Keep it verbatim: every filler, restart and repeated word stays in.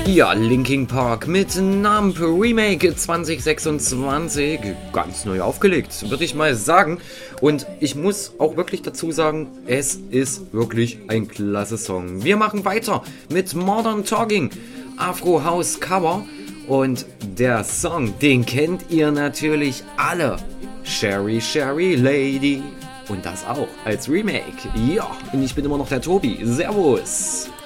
Ja, Linkin Park mit Numb Remake zwanzig sechsundzwanzig, ganz neu aufgelegt, würde ich mal sagen. Und ich muss auch wirklich dazu sagen, es ist wirklich ein klasse Song. Wir machen weiter mit Modern Talking, Afro House Cover. Und der Song, den kennt ihr natürlich alle. Sherry, Sherry Lady. Und das auch als Remake. Ja, und ich bin immer noch der Tobi. Servus.